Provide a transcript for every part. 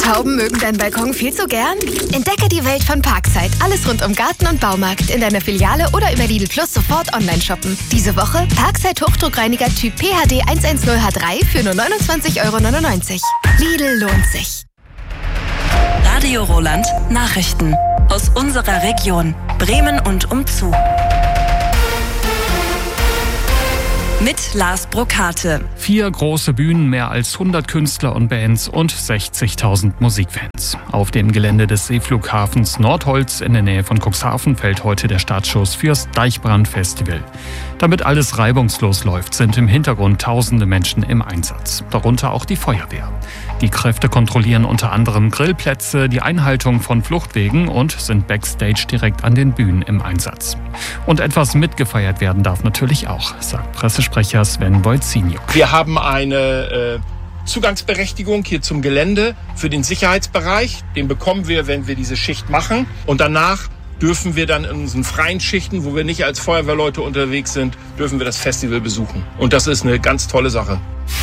Tauben mögen deinen Balkon viel zu gern? Entdecke die Welt von Parkside. Alles rund um Garten und Baumarkt in deiner Filiale oder über Lidl Plus sofort online shoppen. Diese Woche Parkside Hochdruckreiniger Typ PHD 110H3 für nur 29,99 €. Lidl lohnt sich. Radio Roland Nachrichten aus unserer Region Bremen und umzu. Mit Lars Brokate. 4 große Bühnen, mehr als 100 Künstler und Bands und 60.000 Musikfans. Auf dem Gelände des Seeflughafens Nordholz in der Nähe von Cuxhaven fällt heute der Startschuss fürs Deichbrand-Festival. Damit alles reibungslos läuft, sind im Hintergrund tausende Menschen im Einsatz, darunter auch die Feuerwehr. Die Kräfte kontrollieren unter anderem Grillplätze, die Einhaltung von Fluchtwegen und sind backstage direkt an den Bühnen im Einsatz. Und etwas mitgefeiert werden darf natürlich auch, sagt Pressesprecher Sven Wojciniuk. Wir haben eine Zugangsberechtigung hier zum Gelände für den Sicherheitsbereich. Den bekommen wir, wenn wir diese Schicht machen. Und danach dürfen wir dann in unseren freien Schichten, wo wir nicht als Feuerwehrleute unterwegs sind, dürfen wir das Festival besuchen. Und das ist eine ganz tolle Sache.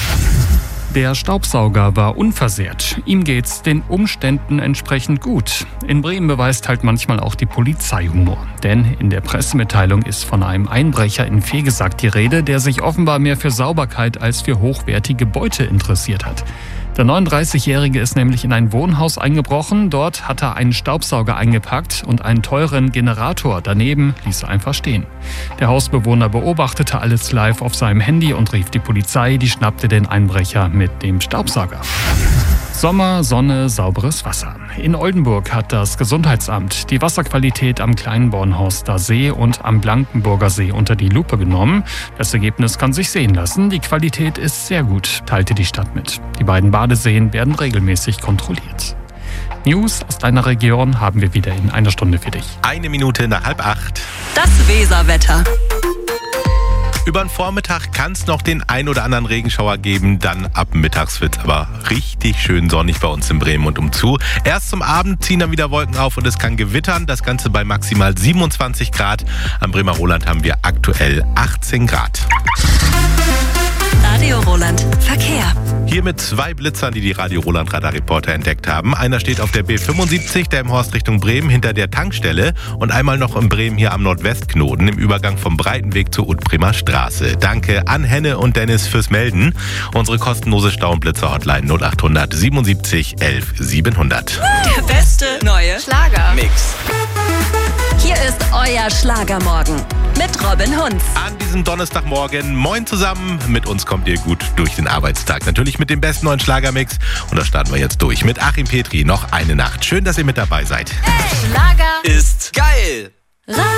Der Staubsauger war unversehrt. Ihm geht's den Umständen entsprechend gut. In Bremen beweist halt manchmal auch die Polizei Humor. Denn in der Pressemitteilung ist von einem Einbrecher in Vegesack die Rede, der sich offenbar mehr für Sauberkeit als für hochwertige Beute interessiert hat. Der 39-Jährige ist nämlich in ein Wohnhaus eingebrochen. Dort hat er einen Staubsauger eingepackt und einen teuren Generator daneben ließ er einfach stehen. Der Hausbewohner beobachtete alles live auf seinem Handy und rief die Polizei. Die schnappte den Einbrecher mit dem Staubsauger. Sommer, Sonne, sauberes Wasser. In Oldenburg hat das Gesundheitsamt die Wasserqualität am kleinen Bornhorster See und am Blankenburger See unter die Lupe genommen. Das Ergebnis kann sich sehen lassen. Die Qualität ist sehr gut, teilte die Stadt mit. Die beiden Badeseen werden regelmäßig kontrolliert. News aus deiner Region haben wir wieder in einer Stunde für dich. 1 Minute nach 7:30. Das Weserwetter. Über den Vormittag kann es noch den ein oder anderen Regenschauer geben, dann ab mittags wird es aber richtig schön sonnig bei uns in Bremen und umzu. Erst zum Abend ziehen dann wieder Wolken auf und es kann gewittern, das Ganze bei maximal 27 Grad. Am Bremer Roland haben wir aktuell 18 Grad. Radio Roland Verkehr. Hier mit 2 Blitzern, die Radio Roland Radarreporter entdeckt haben. Einer steht auf der B75, der im Horst Richtung Bremen hinter der Tankstelle und einmal noch in Bremen hier am Nordwestknoten im Übergang vom Breitenweg zur Utbremer Straße. Danke an Henne und Dennis fürs Melden. Unsere kostenlose Stau- und Blitzer-Hotline 0800 77 11 700. Der beste neue Schlagermix. Hier ist euer Schlagermorgen mit Robin Hunz. An diesem Donnerstagmorgen, moin zusammen. Mit uns kommt ihr gut durch den Arbeitstag. Natürlich mit dem besten neuen Schlagermix. Und da starten wir jetzt durch mit Achim Petri. Noch eine Nacht. Schön, dass ihr mit dabei seid. Hey, Schlager ist geil.